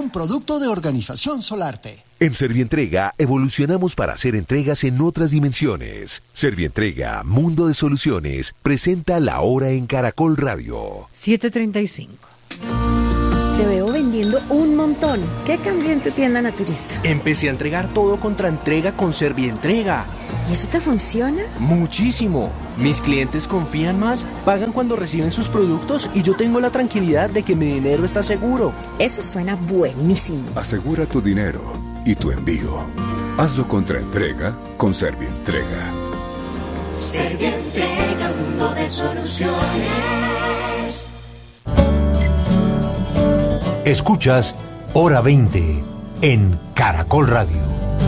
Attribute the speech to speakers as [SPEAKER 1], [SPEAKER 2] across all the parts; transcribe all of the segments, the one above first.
[SPEAKER 1] un producto de Organización Solarte.
[SPEAKER 2] En Servientrega evolucionamos para hacer entregas en otras dimensiones. Servientrega, Mundo de Soluciones, presenta La Hora en Caracol Radio.
[SPEAKER 3] 7:35.
[SPEAKER 4] Te veo vendiendo un montón. ¿Qué cambió en tu tienda naturista?
[SPEAKER 5] Empecé a entregar todo contra entrega con Servientrega.
[SPEAKER 4] ¿Y eso te funciona?
[SPEAKER 5] Muchísimo. Mis clientes confían más, pagan cuando reciben sus productos y yo tengo la tranquilidad de que mi dinero está seguro.
[SPEAKER 4] Eso suena buenísimo.
[SPEAKER 6] Asegura tu dinero y tu envío. Hazlo contra entrega con Servientrega.
[SPEAKER 7] Servientrega, mundo de soluciones.
[SPEAKER 8] Escuchas Hora 20 en Caracol Radio.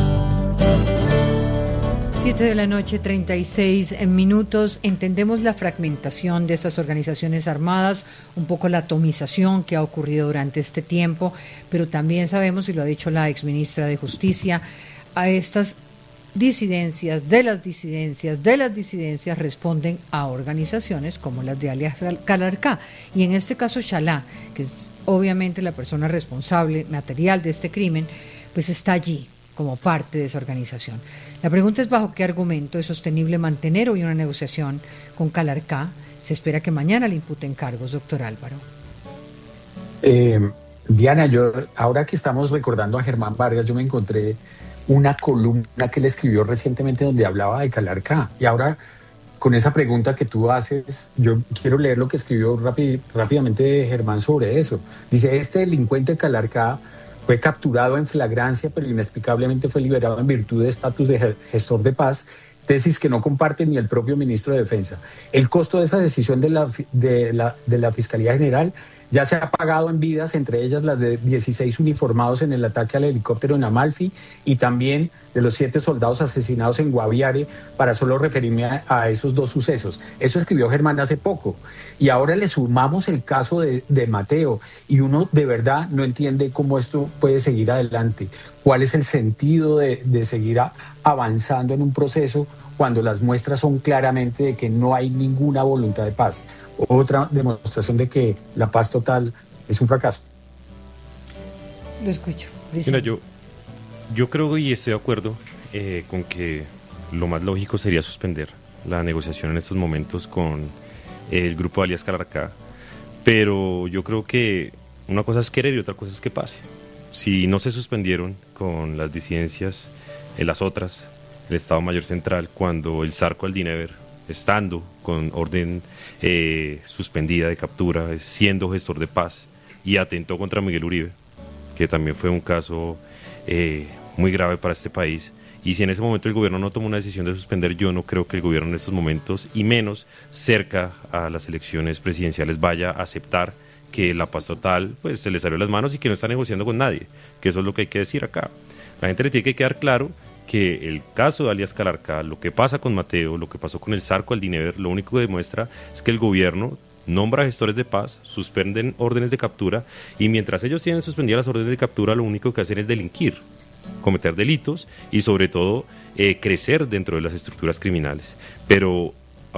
[SPEAKER 3] 7:36 PM. Entendemos la fragmentación de estas organizaciones armadas, un poco la atomización que ha ocurrido durante este tiempo, pero también sabemos, y lo ha dicho la exministra de Justicia, a estas disidencias responden a organizaciones como las de alias Calarcá, y en este caso Xalá, que es obviamente la persona responsable material de este crimen, pues está allí como parte de esa organización. La pregunta es bajo qué argumento es sostenible mantener hoy una negociación con Calarcá. Se espera que mañana le imputen cargos, doctor Álvaro.
[SPEAKER 9] Diana, yo ahora que estamos recordando a Germán Vargas, yo me encontré una columna que él escribió recientemente donde hablaba de Calarcá. Y ahora, con esa pregunta que tú haces, yo quiero leer lo que escribió rápidamente Germán sobre eso. Dice, este delincuente Calarcá fue capturado en flagrancia, pero inexplicablemente fue liberado en virtud de estatus de gestor de paz, tesis que no comparte ni el propio ministro de Defensa. El costo de esa decisión de la Fiscalía General ya se ha pagado en vidas, entre ellas las de 16 uniformados en el ataque al helicóptero en Amalfi y también de los 7 soldados asesinados en Guaviare, para solo referirme a esos 2 sucesos. Eso escribió Germán hace poco. Y ahora le sumamos el caso de Mateo y uno de verdad no entiende cómo esto puede seguir adelante. ¿Cuál es el sentido de seguir avanzando en un proceso cuando las muestras son claramente de que no hay ninguna voluntad de paz? Otra demostración de que la paz total es un fracaso.
[SPEAKER 3] Lo escucho.
[SPEAKER 10] Mira, yo creo y estoy de acuerdo con que lo más lógico sería suspender la negociación en estos momentos con el grupo alias Calarcá, pero yo creo que una cosa es querer y otra cosa es que pase. Si no se suspendieron con las disidencias, las otras, el Estado Mayor Central, cuando el Zarco Aldínever, estando con orden suspendida de captura, siendo gestor de paz, y atentó contra Miguel Uribe, que también fue un caso muy grave para este país, y si en ese momento el gobierno no tomó una decisión de suspender, yo no creo que el gobierno en estos momentos, y menos cerca a las elecciones presidenciales, vaya a aceptar que la paz total pues se le salió de las manos y que no está negociando con nadie, que eso es lo que hay que decir acá. La gente le tiene que quedar claro que el caso de alias Calarcá, lo que pasa con Mateo, lo que pasó con el Zarco Aldínever, lo único que demuestra es que el gobierno nombra gestores de paz, suspenden órdenes de captura, y mientras ellos tienen suspendidas las órdenes de captura, lo único que hacen es delinquir, cometer delitos y sobre todo crecer dentro de las estructuras criminales. Pero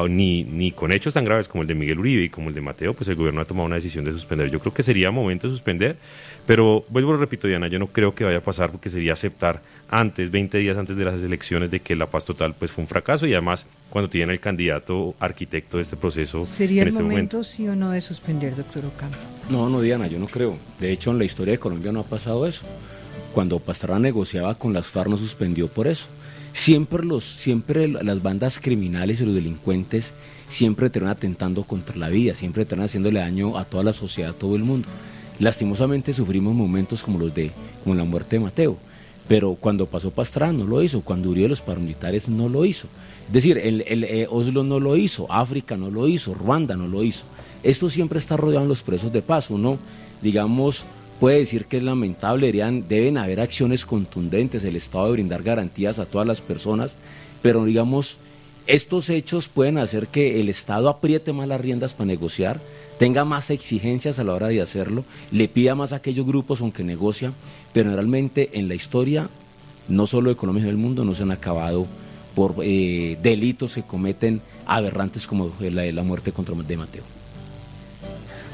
[SPEAKER 10] ni con hechos tan graves como el de Miguel Uribe y como el de Mateo, pues el gobierno ha tomado una decisión de suspender. Yo creo que sería momento de suspender, pero vuelvo, repito, Diana, yo no creo que vaya a pasar, porque sería aceptar 20 días antes de las elecciones, de que la paz total pues fue un fracaso, y además cuando tienen el candidato arquitecto de este proceso.
[SPEAKER 3] ¿Sería el momento, sí o no, de suspender, doctor Ocampo?
[SPEAKER 11] No, Diana, yo no creo. De hecho, en la historia de Colombia no ha pasado eso. Cuando Pastrana negociaba con las FARC no suspendió por eso. Siempre las bandas criminales y los delincuentes siempre terminan atentando contra la vida, siempre terminan haciéndole daño a toda la sociedad, a todo el mundo. Lastimosamente sufrimos momentos como la muerte de Mateo, pero cuando pasó Pastrana no lo hizo, cuando Uribe los paramilitares no lo hizo. Es decir, el Oslo no lo hizo, África no lo hizo, Ruanda no lo hizo. Esto siempre está rodeado en los procesos de paz. Uno, digamos, puede decir que es lamentable, deben haber acciones contundentes, el Estado debe brindar garantías a todas las personas, pero digamos, estos hechos pueden hacer que el Estado apriete más las riendas para negociar, tenga más exigencias a la hora de hacerlo, le pida más a aquellos grupos aunque negocian, pero realmente en la historia, no solo de Colombia, sino del mundo, no se han acabado por delitos que cometen aberrantes como la muerte de Mateo.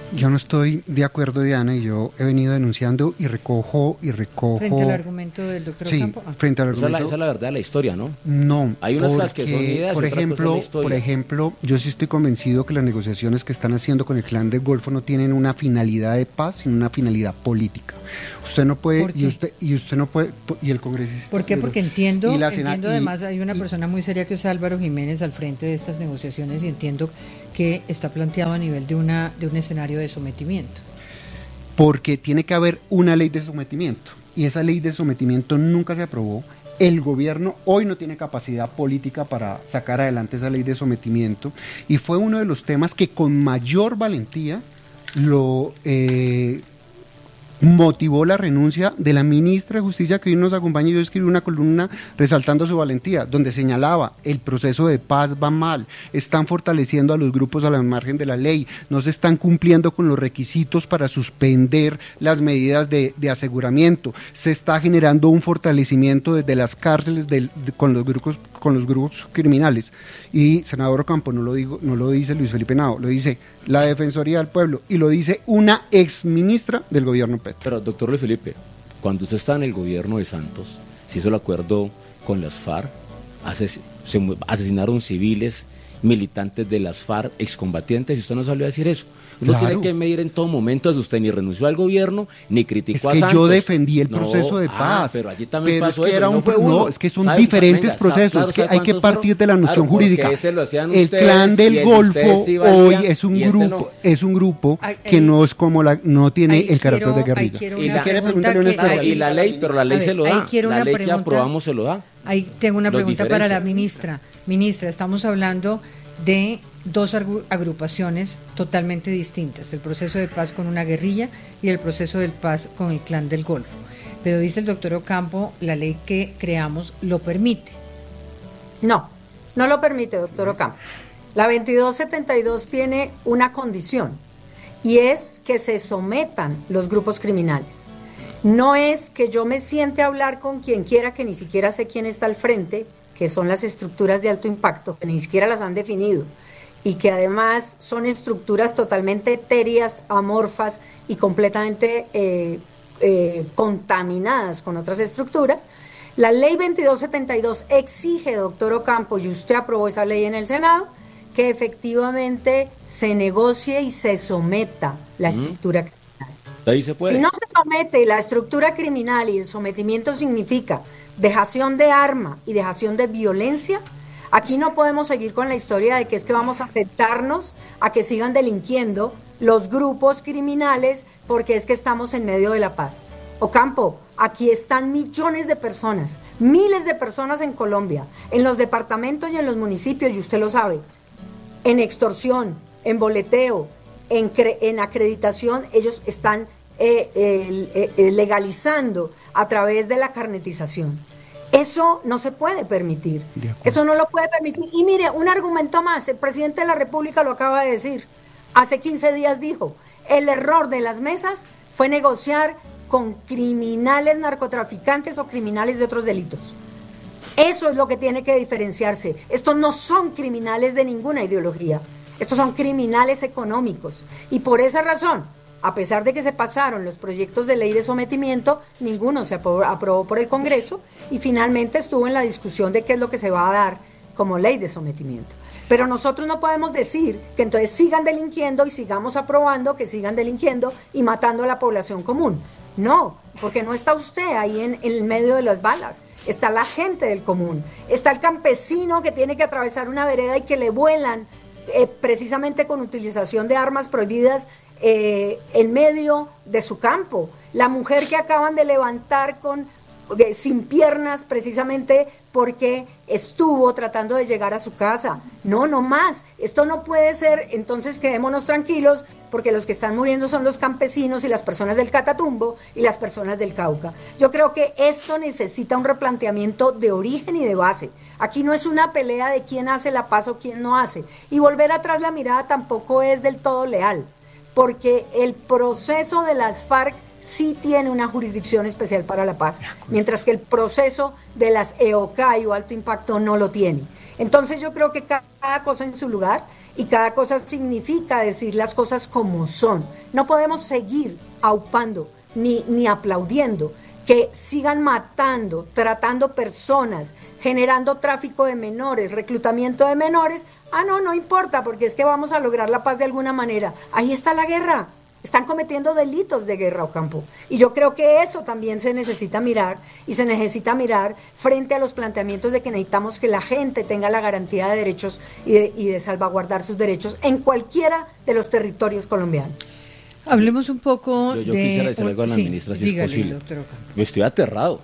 [SPEAKER 12] Yo no estoy de acuerdo, Diana, y yo he venido denunciando y recojo.
[SPEAKER 3] ¿Frente al argumento del doctor Ocampo?
[SPEAKER 12] Sí, frente al argumento.
[SPEAKER 11] Esa es la verdad de la historia, ¿no?
[SPEAKER 12] No.
[SPEAKER 11] Hay unas cosas que son ideas,
[SPEAKER 12] por ejemplo, yo sí estoy convencido que las negociaciones que están haciendo con el Clan del Golfo no tienen una finalidad de paz, sino una finalidad política. Usted no puede, y usted no puede, y el congresista.
[SPEAKER 3] ¿Por qué? Porque entiendo además hay una persona muy seria que es Álvaro Jiménez al frente de estas negociaciones y entiendo que está planteado a nivel de un escenario de sometimiento.
[SPEAKER 12] Porque tiene que haber una ley de sometimiento y esa ley de sometimiento nunca se aprobó. El gobierno hoy no tiene capacidad política para sacar adelante esa ley de sometimiento y fue uno de los temas que con mayor valentía lo motivó la renuncia de la ministra de Justicia que hoy nos acompaña. Yo escribí una columna resaltando su valentía, donde señalaba el proceso de paz va mal, están fortaleciendo a los grupos a la margen de la ley, no se están cumpliendo con los requisitos para suspender las medidas de aseguramiento, se está generando un fortalecimiento desde las cárceles con los grupos criminales. Y senador Ocampo, no lo dice Luis Felipe Nao, lo dice la Defensoría del Pueblo y lo dice una exministra del gobierno Petro.
[SPEAKER 11] Pero, doctor Luis Felipe, cuando usted está en el gobierno de Santos, se hizo el acuerdo con las FARC, se asesinaron civiles, militantes de las FARC, excombatientes, y usted no salió a decir eso. Uno tiene que medir en todo momento, si usted ni renunció al gobierno, ni criticó a Santos.
[SPEAKER 12] Es que yo defendí el proceso de paz.
[SPEAKER 11] Pero allí también pasó eso,
[SPEAKER 12] es que son diferentes procesos, es que hay que partir de la noción jurídica. El Clan del Golfo hoy es un grupo que no es como no tiene el carácter de guerrilla.
[SPEAKER 11] Y la ley, pero la ley se lo da, la ley que aprobamos se lo da.
[SPEAKER 3] Ahí tengo una pregunta para la ministra. Ministra, estamos hablando de dos agrupaciones totalmente distintas, el proceso de paz con una guerrilla y el proceso de paz con el Clan del Golfo. Pero dice el doctor Ocampo, la ley que creamos lo permite.
[SPEAKER 13] No lo permite, doctor Ocampo. La 2272 tiene una condición y es que se sometan los grupos criminales. No es que yo me siente a hablar con quien quiera, que ni siquiera sé quién está al frente, que son las estructuras de alto impacto, que ni siquiera las han definido, y que además son estructuras totalmente etéreas, amorfas y completamente contaminadas con otras estructuras. La ley 2272 exige, doctor Ocampo, y usted aprobó esa ley en el Senado, que efectivamente se negocie y se someta la estructura criminal.
[SPEAKER 11] Ahí se puede.
[SPEAKER 13] Si no se somete la estructura criminal, y el sometimiento significa dejación de arma y dejación de violencia, aquí no podemos seguir con la historia de que es que vamos a aceptarnos a que sigan delinquiendo los grupos criminales porque es que estamos en medio de la paz. Ocampo, aquí están millones de personas, miles de personas en Colombia, en los departamentos y en los municipios, y usted lo sabe, en extorsión, en boleteo, en acreditación, ellos están legalizando a través de la carnetización. Eso no se puede permitir, eso no lo puede permitir. Y mire, un argumento más, el presidente de la República lo acaba de decir, hace 15 días dijo, el error de las mesas fue negociar con criminales narcotraficantes o criminales de otros delitos. Eso es lo que tiene que diferenciarse. Estos no son criminales de ninguna ideología, estos son criminales económicos, y por esa razón, a pesar de que se pasaron los proyectos de ley de sometimiento, ninguno se aprobó por el Congreso y finalmente estuvo en la discusión de qué es lo que se va a dar como ley de sometimiento. Pero nosotros no podemos decir que entonces sigan delinquiendo y sigamos aprobando que sigan delinquiendo y matando a la población común. No, porque no está usted ahí en el medio de las balas, está la gente del común, está el campesino que tiene que atravesar una vereda y que le vuelan precisamente con utilización de armas prohibidas en medio de su campo, la mujer que acaban de levantar sin piernas precisamente porque estuvo tratando de llegar a su casa. No más, esto no puede ser. Entonces quedémonos tranquilos, porque los que están muriendo son los campesinos y las personas del Catatumbo y las personas del Cauca. Yo creo que esto necesita un replanteamiento de origen y de base. Aquí no es una pelea de quién hace la paz o quién no hace, y volver atrás la mirada tampoco es del todo leal, porque el proceso de las FARC sí tiene una jurisdicción especial para la paz, mientras que el proceso de las EOCAI o alto impacto no lo tiene. Entonces yo creo que cada cosa en su lugar, y cada cosa significa decir las cosas como son. No podemos seguir aupando ni aplaudiendo que sigan matando, tratando personas, generando tráfico de menores, reclutamiento de menores. No importa, porque es que vamos a lograr la paz de alguna manera. Ahí está la guerra. Están cometiendo delitos de guerra, Ocampo. Y yo creo que eso también se necesita mirar, y se necesita mirar frente a los planteamientos de que necesitamos que la gente tenga la garantía de derechos y de salvaguardar sus derechos en cualquiera de los territorios colombianos.
[SPEAKER 3] Hablemos un poco
[SPEAKER 11] yo quisiera decir algo a la ministra, si es posible. Yo estoy aterrado,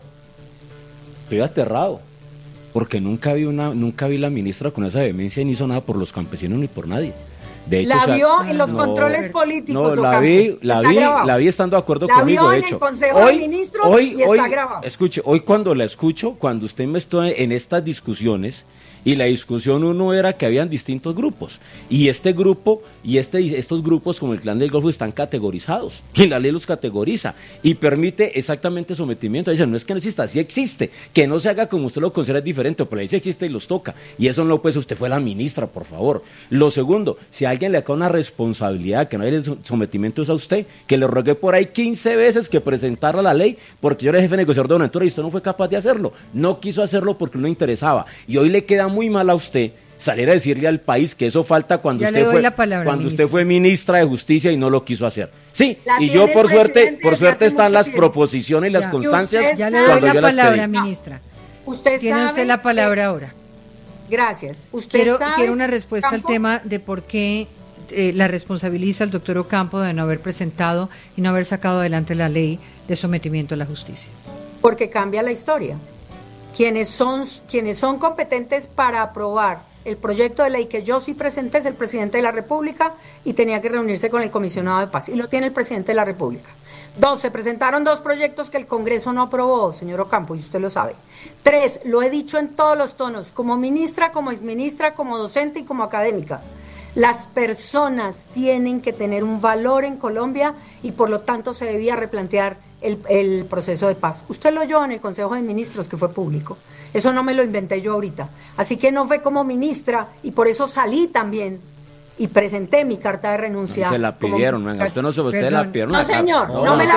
[SPEAKER 11] porque nunca vi la ministra con esa vehemencia, ni hizo nada por los campesinos ni por nadie. De hecho,
[SPEAKER 13] la vio en los controles políticos.
[SPEAKER 11] No, la vi estando de acuerdo conmigo. De hecho, hoy escuche, hoy cuando la escucho, cuando usted me está en estas discusiones, y la discusión uno era que habían distintos grupos, y este grupo y estos grupos como el Clan del Golfo están categorizados, y la ley los categoriza y permite exactamente sometimiento. Dicen, no es que no exista, sí existe, que no se haga como usted lo considera diferente, pero ahí sí existe y los toca, y eso no, pues usted fue la ministra, por favor. Lo segundo, si alguien le cae una responsabilidad que no hay sometimiento es a usted, que le rogué por ahí 15 veces que presentara la ley, porque yo era jefe negociador de Buenaventura y usted no fue capaz de hacerlo, no quiso hacerlo porque no interesaba, y hoy le queda muy mal a usted salir a decirle al país que eso falta cuando usted fue ministra de Justicia y no lo quiso hacer. Sí, y yo por suerte están las proposiciones y las constancias.
[SPEAKER 3] Ya le doy la palabra, ministra. Tiene usted la palabra ahora.
[SPEAKER 13] Gracias.
[SPEAKER 3] Quiero una respuesta al tema de por qué la responsabiliza el doctor Ocampo de no haber presentado y no haber sacado adelante la ley de sometimiento a la justicia.
[SPEAKER 13] Porque cambia la historia. Quienes son competentes para aprobar el proyecto de ley que yo sí presenté es el presidente de la República, y tenía que reunirse con el comisionado de paz, y lo tiene el presidente de la República. 2, se presentaron 2 proyectos que el Congreso no aprobó, señor Ocampo, y usted lo sabe. 3, lo he dicho en todos los tonos, como ministra, como exministra, como docente y como académica. Las personas tienen que tener un valor en Colombia, y por lo tanto se debía replantear el proceso de paz. Usted lo oyó en el Consejo de Ministros, que fue público. Eso no me lo inventé yo ahorita. Así que no fue como ministra, y por eso salí también y presenté mi carta de renuncia.
[SPEAKER 11] Se la pidieron, venga, usted no se usted la pidieron.
[SPEAKER 13] No, señor, no me la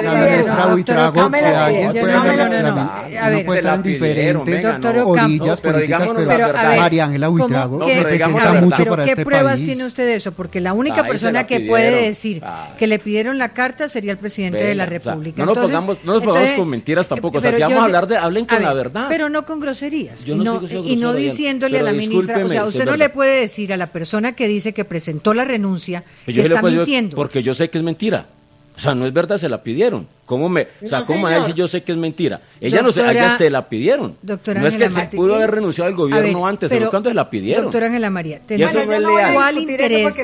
[SPEAKER 12] pidieron. Puede estar en diferentes orillas políticas, pero María Ángela Buitrago representa mucho para este país.
[SPEAKER 3] ¿Qué pruebas tiene usted de eso? Porque la única persona que puede decir que le pidieron la carta sería el presidente de la República.
[SPEAKER 11] No nos pongamos con mentiras tampoco. O sea, si vamos a hablar hablen con la verdad.
[SPEAKER 3] Pero no con groserías. Y no diciéndole a la ministra, o sea, usted no le puede decir a la persona que dice que presentó la renuncia que está mintiendo.
[SPEAKER 11] Porque yo sé que es mentira. O sea, no es verdad, se la pidieron. ¿Cómo me va a decir yo sé que es mentira? Ella se la pidieron. No es que se pudo haber renunciado al gobierno antes, sino cuando se la pidieron.
[SPEAKER 3] Doctora Ángela María,
[SPEAKER 11] ¿cuál
[SPEAKER 3] interés?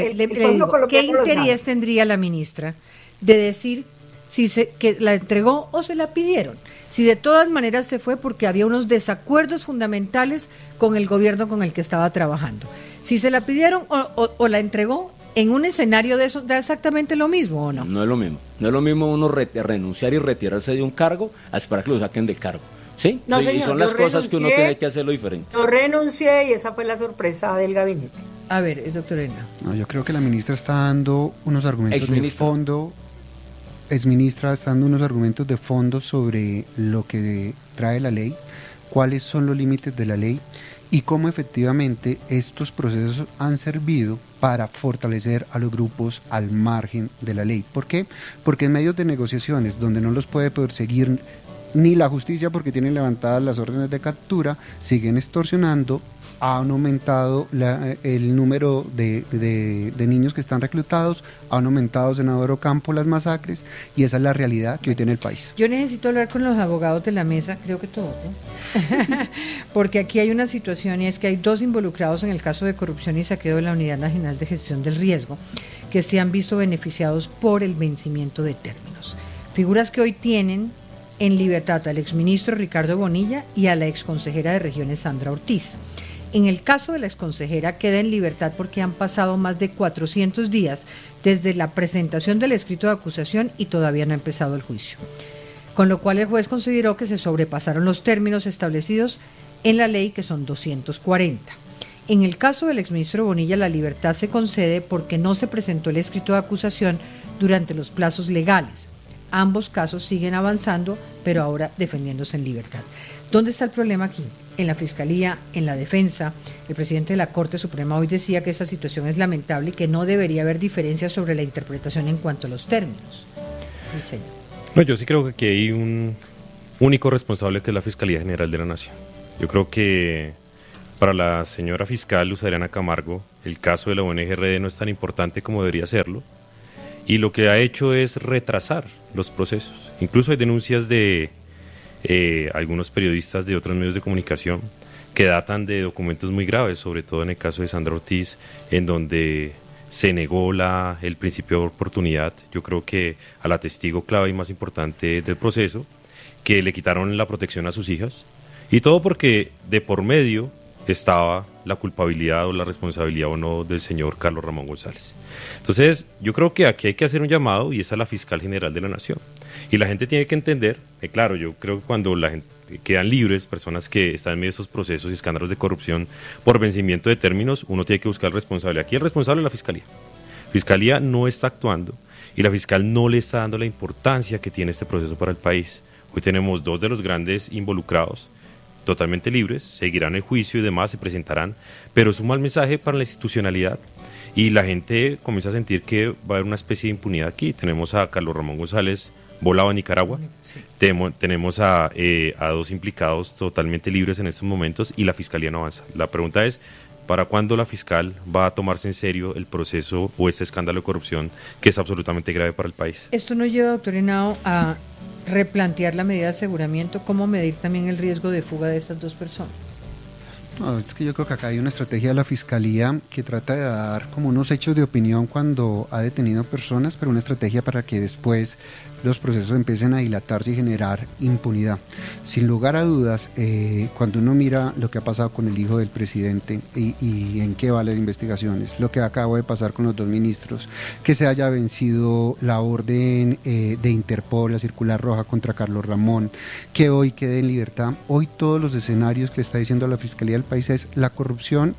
[SPEAKER 3] ¿Qué interés tendría la ministra de decir que la entregó o se la pidieron? Si de todas maneras se fue porque había unos desacuerdos fundamentales con el gobierno con el que estaba trabajando. Si se la pidieron o la entregó, en un escenario de eso da exactamente lo mismo, ¿o no?
[SPEAKER 11] No es lo mismo. No es lo mismo uno renunciar y retirarse de un cargo a esperar que lo saquen del cargo. ¿Sí?
[SPEAKER 13] No,
[SPEAKER 11] sí,
[SPEAKER 13] señor,
[SPEAKER 11] y son las cosas que uno tiene que hacerlo diferente.
[SPEAKER 13] Yo renuncié y esa fue la sorpresa del gabinete.
[SPEAKER 3] A ver, doctor Elena.
[SPEAKER 12] No, yo creo que la ministra está dando unos argumentos de fondo. Exministra está dando unos argumentos de fondo sobre lo que trae la ley, cuáles son los límites de la ley y cómo efectivamente estos procesos han servido para fortalecer a los grupos al margen de la ley. ¿Por qué? Porque en medio de negociaciones donde no los puede perseguir ni la justicia porque tienen levantadas las órdenes de captura, siguen extorsionando, han aumentado el número de niños que están reclutados, han aumentado, senador Ocampo, las masacres, y esa es la realidad que hoy tiene el país.
[SPEAKER 3] Yo necesito hablar con los abogados de la mesa, creo que todos, ¿no? Porque aquí hay una situación, y es que hay 2 involucrados en el caso de corrupción y saqueo de la Unidad Nacional de Gestión del Riesgo, que se han visto beneficiados por el vencimiento de términos. Figuras que hoy tienen en libertad al exministro Ricardo Bonilla y a la exconsejera de Regiones Sandra Ortiz. En el caso de la exconsejera queda en libertad porque han pasado más de 400 días desde la presentación del escrito de acusación y todavía no ha empezado el juicio. Con lo cual el juez consideró que se sobrepasaron los términos establecidos en la ley, que son 240. En el caso del exministro Bonilla, la libertad se concede porque no se presentó el escrito de acusación durante los plazos legales. Ambos casos siguen avanzando, pero ahora defendiéndose en libertad. ¿Dónde está el problema aquí? En la Fiscalía, en la defensa. El presidente de la Corte Suprema hoy decía que esta situación es lamentable y que no debería haber diferencias sobre la interpretación en cuanto a los términos. Sí, señor.
[SPEAKER 10] No, yo sí creo que aquí hay un único responsable, que es la Fiscalía General de la Nación. Yo creo que para la señora fiscal Luz Adriana Camargo, el caso de la ONG-RD no es tan importante como debería serlo, y lo que ha hecho es retrasar los procesos. Incluso hay denuncias de algunos periodistas de otros medios de comunicación que datan de documentos muy graves, sobre todo en el caso de Sandra Ortiz, en donde se negó el principio de oportunidad. Yo creo que a la testigo clave y más importante del proceso, que le quitaron la protección a sus hijas, y todo porque de por medio estaba la culpabilidad o la responsabilidad o no del señor Carlos Ramón González. Entonces, yo creo que aquí hay que hacer un llamado, y es a la Fiscal General de la Nación. Y la gente tiene que entender, claro, yo creo que cuando la gente quedan libres, personas que están en medio de esos procesos y escándalos de corrupción por vencimiento de términos, uno tiene que buscar el responsable. Aquí el responsable es la Fiscalía. Fiscalía no está actuando y la fiscal no le está dando la importancia que tiene este proceso para el país. Hoy tenemos 2 de los grandes involucrados totalmente libres, seguirán el juicio y demás, se presentarán, pero es un mal mensaje para la institucionalidad y la gente comienza a sentir que va a haber una especie de impunidad aquí. Tenemos a Carlos Ramón González volado a Nicaragua, sí. Tenemos a 2 implicados totalmente libres en estos momentos y la Fiscalía no avanza. La pregunta es, ¿para cuándo la fiscal va a tomarse en serio el proceso o este escándalo de corrupción que es absolutamente grave para el país?
[SPEAKER 3] Esto nos lleva, doctor Henao, a replantear la medida de aseguramiento, cómo medir también el riesgo de fuga de estas 2 personas.
[SPEAKER 12] No, es que yo creo que acá hay una estrategia de la Fiscalía que trata de dar como unos hechos de opinión cuando ha detenido personas, pero una estrategia para que después los procesos empiecen a dilatarse y generar impunidad. Sin lugar a dudas, cuando uno mira lo que ha pasado con el hijo del presidente y en qué vale las investigaciones, lo que acaba de pasar con los 2 ministros, que se haya vencido la orden de Interpol, la circular roja contra Carlos Ramón, que hoy quede en libertad, hoy todos los escenarios que está diciendo la Fiscalía del país es la corrupción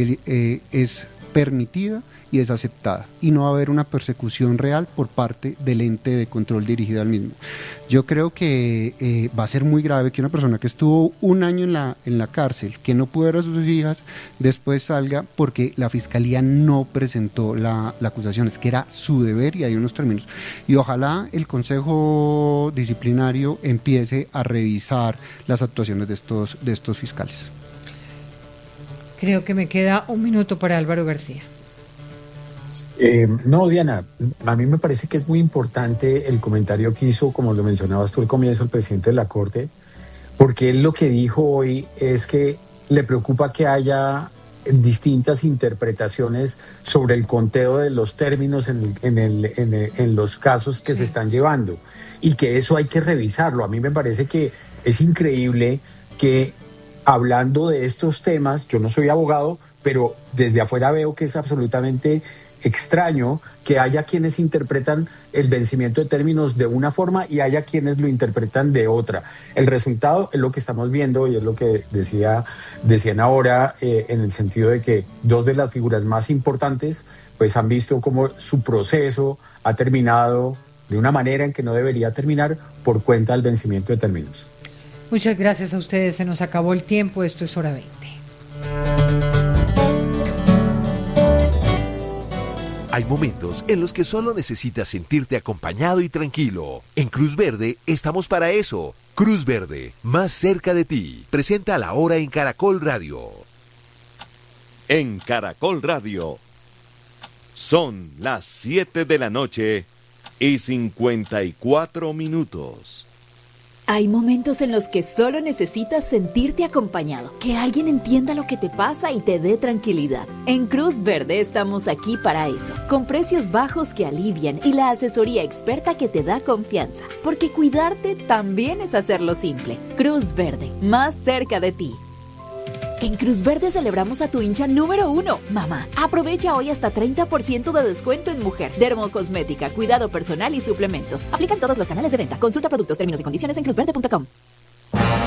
[SPEAKER 12] es permitida y es aceptada, y no va a haber una persecución real por parte del ente de control dirigido al mismo. Yo creo que va a ser muy grave que una persona que estuvo 1 año en la cárcel, que no pudo ver a sus hijas, después salga porque la Fiscalía no presentó la acusación, es que era su deber y hay unos términos. Y ojalá el Consejo Disciplinario empiece a revisar las actuaciones de estos fiscales.
[SPEAKER 3] Creo que me queda 1 minuto para Álvaro García.
[SPEAKER 9] No, Diana, a mí me parece que es muy importante el comentario que hizo, como lo mencionabas tú al comienzo, el presidente de la Corte, porque él lo que dijo hoy es que le preocupa que haya distintas interpretaciones sobre el conteo de los términos en los casos que se están llevando, y que eso hay que revisarlo. A mí me parece que es increíble que, hablando de estos temas, yo no soy abogado, pero desde afuera veo que es absolutamente extraño que haya quienes interpretan el vencimiento de términos de una forma y haya quienes lo interpretan de otra. El resultado es lo que estamos viendo y es lo que decían ahora, en el sentido de que 2 de las figuras más importantes pues han visto cómo su proceso ha terminado de una manera en que no debería terminar por cuenta del vencimiento de términos.
[SPEAKER 3] Muchas gracias a ustedes, se nos acabó el tiempo, esto es Hora 20.
[SPEAKER 2] Hay momentos en los que solo necesitas sentirte acompañado y tranquilo. En Cruz Verde estamos para eso. Cruz Verde, más cerca de ti. Presenta La Hora en Caracol Radio. En Caracol Radio. Son las 7 de la noche y 54 minutos.
[SPEAKER 14] Hay momentos en los que solo necesitas sentirte acompañado, que alguien entienda lo que te pasa y te dé tranquilidad. En Cruz Verde estamos aquí para eso, con precios bajos que alivian y la asesoría experta que te da confianza, porque cuidarte también es hacerlo simple. Cruz Verde, más cerca de ti. En Cruz Verde celebramos a tu hincha número 1, mamá. Aprovecha hoy hasta 30% de descuento en mujer, dermocosmética, cuidado personal y suplementos. Aplican todos los canales de venta. Consulta productos, términos y condiciones en cruzverde.com.